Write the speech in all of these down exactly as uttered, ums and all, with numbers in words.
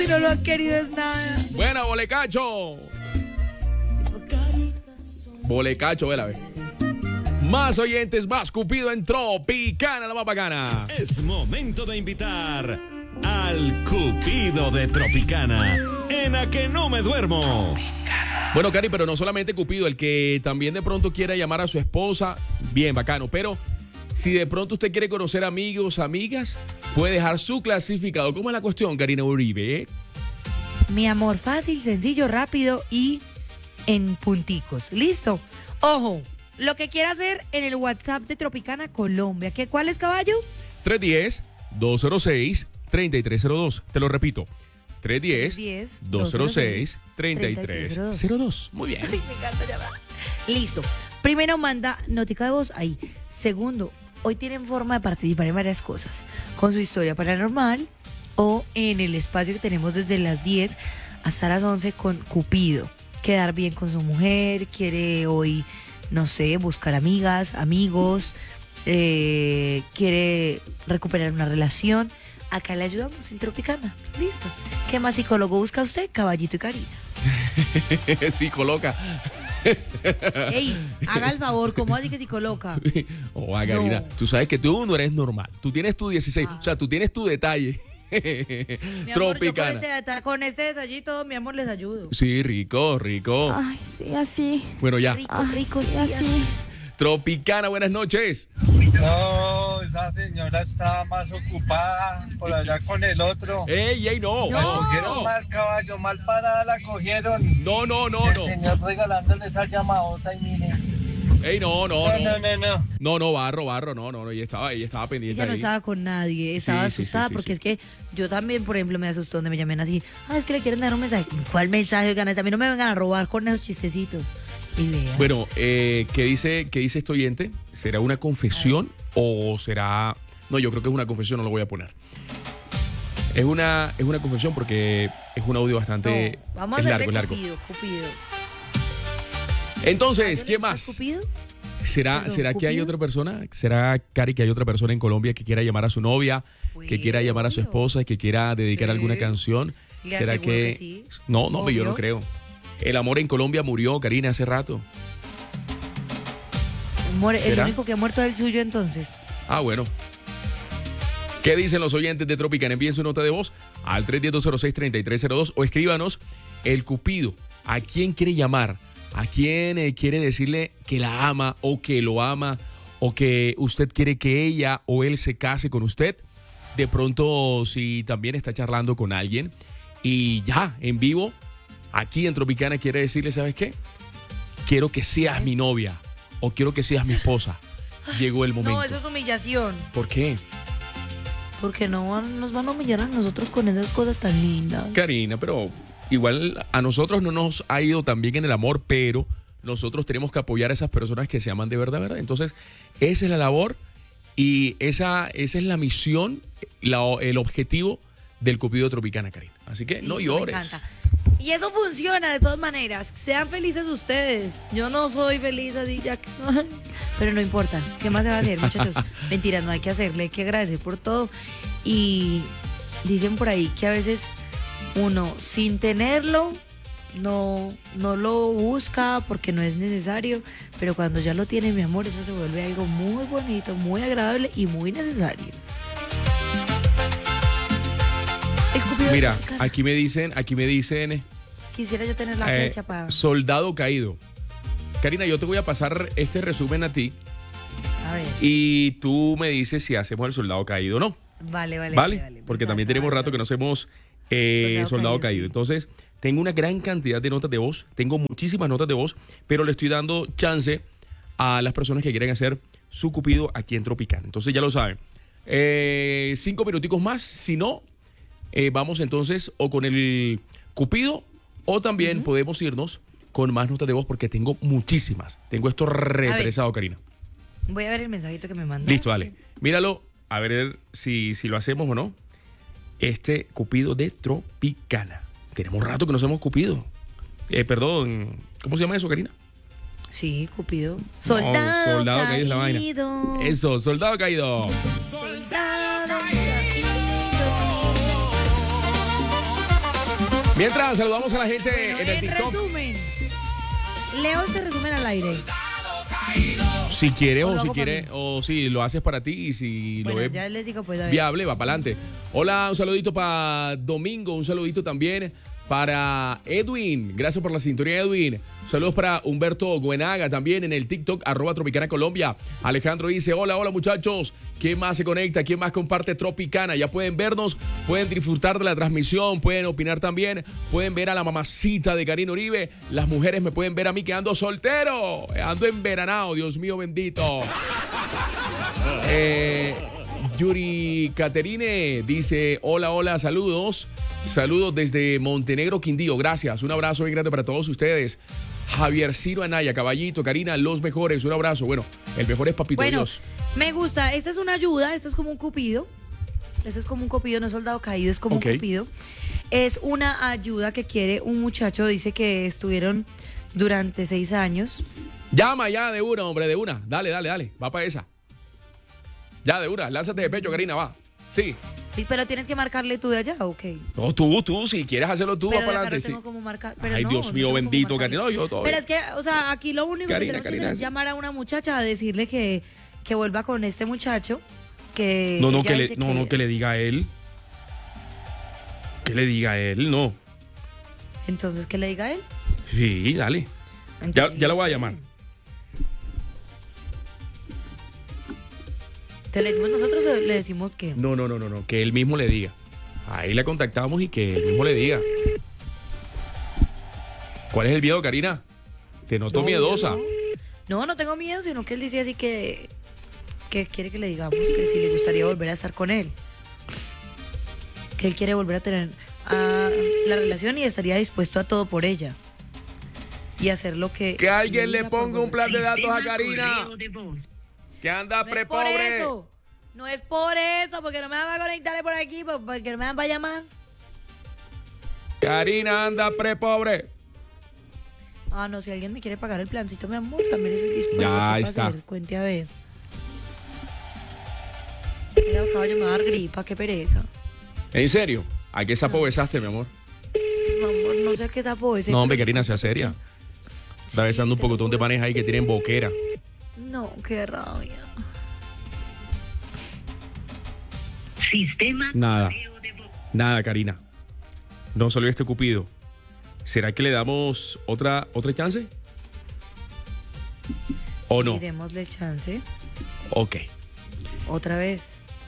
No lo han querido es nada. Buena, Bolecacho. Bolecacho, vela, ve. Más oyentes, más Cupido en Tropicana, la más bacana. Es momento de invitar al Cupido de Tropicana, en A Que No Me Duermo. Bueno, Cari, pero no solamente Cupido, el que también de pronto quiera llamar a su esposa, bien, bacano, pero si de pronto usted quiere conocer amigos, amigas, puede dejar su clasificado. ¿Cómo es la cuestión, Karina Uribe? Mi amor, fácil, sencillo, rápido y en punticos. ¿Listo? Ojo, lo que quiera hacer en el WhatsApp de Tropicana Colombia. ¿Qué, ¿Cuál es, caballo? tres uno cero, dos cero seis, tres tres cero dos. Te lo repito. tres uno cero, dos cero seis, tres tres cero dos. Muy bien. Ay, me encanta llamar. Listo. Primero manda notica de voz ahí. Segundo, hoy tienen forma de participar en varias cosas. Con su historia paranormal o en el espacio que tenemos desde las diez hasta las once con Cupido. Quedar bien con su mujer, quiere hoy, no sé, buscar amigas, amigos, eh, quiere recuperar una relación. Acá le ayudamos en Tropicana. Listo. ¿Qué más psicólogo busca usted? Caballito y Karina. Sí, coloca. Ey, haga el favor, ¿cómo así que si coloca? Oh, Karina, no. Tú sabes que tú no eres normal. Tú tienes tu dieciséis, ah. O sea, tú tienes tu detalle. Mi amor, Tropicana. Yo con, este, con este detallito, mi amor, les ayudo. Sí, rico, rico. Ay, sí, así. Bueno, ya. Rico, Ay, rico, sí, así. así. Tropicana, buenas noches. No, esa señora está más ocupada por allá con el otro. ¡Ey, ey, no! La no. cogieron mal, caballo, mal parada la cogieron. No, no, no, el no. El señor regalándole esa llamadota y mire. ¡Ey, no, no, no! No, no, no, no. No, no, barro, barro, no, no, no. Ella estaba, ella estaba pendiente. Ella no ahí. estaba con nadie, estaba sí, asustada sí, sí, porque sí. es que yo también, por ejemplo, me asustó donde me llamen así. Ah, es que le quieren dar un mensaje. ¿Cuál mensaje? Oigan, a mí no me vengan a robar con esos chistecitos. Y vea. Bueno, eh, ¿qué dice, qué dice este oyente? ¿Será una confesión o será...? No, yo creo que es una confesión, no lo voy a poner. Es una, es una confesión porque es un audio bastante... No, vamos es a largo, hacerle largo. Cupido, Cupido. Entonces, ¿qué más? Cupido? ¿Será, Perdón, ¿será que hay ¿Cupido? otra persona? ¿Será, Cari, que hay otra persona en Colombia que quiera llamar a su novia, Pues, que quiera llamar a su obvio. esposa, que quiera dedicar Sí. alguna canción? Le ¿Será aseguro que...? que sí. No, no, pero yo no Obvio. creo. El amor en Colombia murió, Karina, hace rato. Muere- el ¿Será? único que ha muerto es el suyo, entonces. Ah, bueno. ¿Qué dicen los oyentes de Tropicana? Envíen su nota de voz al tres uno cero, dos cero seis, tres tres cero dos o escríbanos el Cupido. ¿A quién quiere llamar? ¿A quién eh, quiere decirle que la ama o que lo ama o que usted quiere que ella o él se case con usted? De pronto, si también está charlando con alguien y ya, en vivo, aquí en Tropicana quiere decirle, ¿sabes qué? Quiero que seas mi novia o quiero que seas mi esposa. Llegó el momento. No, eso es humillación. ¿Por qué? Porque no van- nos van a humillar a nosotros con esas cosas tan lindas. Karina, pero igual a nosotros no nos ha ido tan bien en el amor, pero nosotros tenemos que apoyar a esas personas que se aman de verdad, ¿verdad? Entonces, esa es la labor y esa, esa es la misión, la- el objetivo del Cupido Tropicana, Karina. Así que no Listo, llores. Me encanta. Y eso funciona de todas maneras. Sean felices ustedes. Yo no soy feliz así ya que... Pero no importa. ¿Qué más se va a hacer, muchachos? Mentiras, no hay que hacerle, hay que agradecer por todo. Y dicen por ahí que a veces uno sin tenerlo no, no lo busca porque no es necesario. Pero cuando ya lo tiene, mi amor, eso se vuelve algo muy bonito, muy agradable y muy necesario. El Cupido Mira, Tropicana. aquí me dicen, aquí me dicen, Quisiera yo tener la eh, flecha para... soldado caído. Karina, yo te voy a pasar este resumen a ti A ver. y tú me dices si hacemos el soldado caído o no. Vale, vale, ¿Vale? vale, vale. Porque Me también encanta, tenemos vale, rato que vale. no hacemos eh, soldado, Soldado caído. caído, sí. Entonces, tengo una gran cantidad de notas de voz. Tengo muchísimas notas de voz, pero le estoy dando chance a las personas que quieren hacer su Cupido aquí en Tropicana. Entonces, ya lo saben. Eh, cinco minuticos más. Si no, eh, vamos entonces o con el Cupido o también uh-huh. podemos irnos con más notas de voz porque tengo muchísimas. Tengo esto represado, Karina. Voy a ver el mensajito que me mandaste. Listo, dale. Míralo, a ver si, si lo hacemos o no. Este Cupido de Tropicana. Tenemos rato que no hacemos Cupido. Eh, perdón, ¿cómo se llama eso, Karina? Sí, Cupido. Soldado, no, soldado caído es la vaina. Eso, soldado caído. Soldado caído. Mientras saludamos a la gente Bueno, en el en TikTok. resumen, leo este resumen al aire. Si quiere O o lo si hago quiere para o si lo haces para ti y si Bueno, lo ves ya les digo, pues a ver. viable, va para adelante. Hola, un saludito para Domingo, un saludito también para Edwin. Gracias por la sintonía, Edwin. Saludos para Humberto Guenaga también en el TikTok, arroba Tropicana Colombia. Alejandro dice, hola, hola muchachos. ¿Quién más se conecta? ¿Quién más comparte Tropicana? Ya pueden vernos, pueden disfrutar de la transmisión, pueden opinar también, pueden ver a la mamacita de Karina Uribe. Las mujeres me pueden ver a mí que ando soltero, ando enveranado, Dios mío bendito. Eh, Yuri Caterine dice, hola, hola, saludos. Saludos desde Montenegro, Quindío. Gracias. Un abrazo bien grande para todos ustedes. Javier Ciro Anaya, Caballito, Karina, los mejores. Un abrazo. Bueno, el mejor es Papito Bueno, Dios. me gusta. Esta es una ayuda. Esto es como un cupido. Esto es como un cupido, no es soldado caído, es como Ok. un cupido. Es una ayuda que quiere un muchacho. Dice que estuvieron durante seis años. Llama ya de una, hombre, de una. Dale, dale, dale. Va para esa. Ya de una. Lánzate de pecho, Karina, va. Sí. Sí, pero tienes que marcarle tú de allá, ok. No, tú, tú, si quieres hacerlo tú, Pero va de para acá no adelante. tengo Sí. como marcar. Pero Ay, no, Dios no mío tengo cómo bendito, marcarle. Karina. No, yo todo Pero bien. es que, o sea, aquí lo único Karina, que tenemos Karina, que hacer es sí. llamar a una muchacha a decirle que, que vuelva con este muchacho. Que No, no, ella que le, dice no, no, que le diga a él. Que le diga a él, no. Entonces, ¿qué le diga a él? Sí, dale. Ya, Entonces, ya lo voy a llamar. ¿Te le decimos nosotros o le decimos que? No, no, no, no, no, que él mismo le diga. Ahí la contactamos y que él mismo le diga. ¿Cuál es el miedo, Karina? Te noto No, miedosa. No, no tengo miedo, sino que él dice así que, que quiere que le digamos que si le gustaría volver a estar con él. Que él quiere volver a tener ah, la relación y estaría dispuesto a todo por ella. Y hacer lo que... Que alguien le diga por ponga un volver. plan de datos a Karina. Que anda No es por prepobre. eso. No es por eso, porque no me van a conectarle por aquí, por- porque no me van a llamar. Karina anda prepobre. Ah, no, si alguien me quiere pagar el plancito, mi amor, también estoy dispuesta. Ya, ¿Qué ahí va a está. hacer? Cuente a ver. Oiga, caballo, me va a dar gripa, qué pereza. ¿En serio? ¿A qué sapo besaste, mi amor? Mi amor, no sé qué sapo ese. No, hombre, pero- Karina, sea seria. Está besando un te lo pocotón de juro. panes ahí que tienen boquera. No, qué rabia. Sistema Nada. correo de voz. Nada, Karina. No salió este cupido. ¿Será que le damos otra, otra chance? ¿O Sí, no? démosle chance. Ok. Otra vez.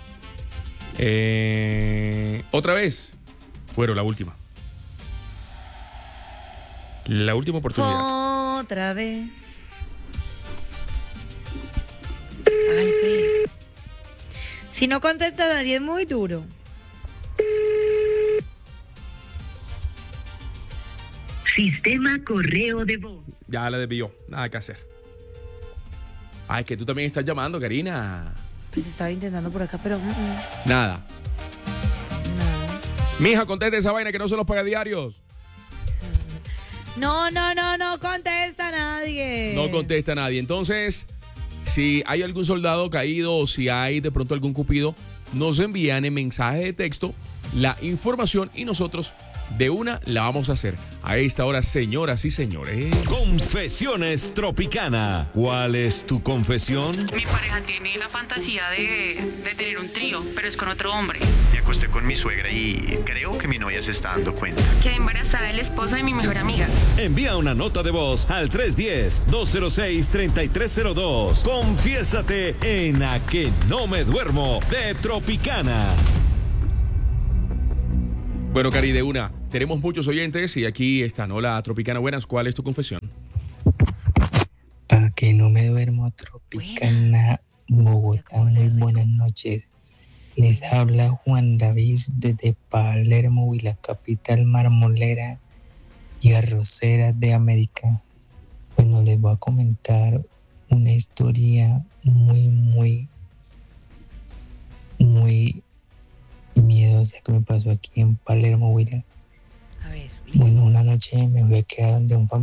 Eh, ¿Otra vez? Bueno, la última. La última oportunidad. Otra vez. Ay, pues. Si no contestas así es muy duro. Sistema correo de voz. Ya la desvió. Nada que hacer. Ay, que tú también estás llamando, Karina. Pues estaba intentando por acá, pero... mm, mm, Nada. nada. Mija, conteste esa vaina que no son los pagadiarios. No, no, no, no contesta nadie. No contesta nadie. Entonces, si hay algún soldado caído o si hay de pronto algún cupido, nos envían en mensaje de texto la información y nosotros de una la vamos a hacer. A esta hora, señoras y señores. Confesiones Tropicana. ¿Cuál es tu confesión? Mi pareja tiene la fantasía de, de tener un trío, pero es con otro hombre. Me acosté con mi suegra y creo que mi novia se está dando cuenta. Quedé embarazada del esposo de mi mejor amiga. Envía una nota de voz al tres uno cero, dos cero seis, tres tres cero dos. Confiésate en A que no me duermo de Tropicana. Bueno, Cari, de una. Tenemos muchos oyentes y aquí están. Hola, Tropicana, buenas. ¿Cuál es tu confesión? A que no me duermo, Tropicana, Bogotá, muy buenas noches. Les habla Juan David desde Palermo y la capital marmolera y arrocera de América. Bueno, les voy a comentar una historia muy, muy, muy miedosa que me pasó aquí en Palermo, Huila. A ver. Bueno, una noche me voy a quedar donde un familiar.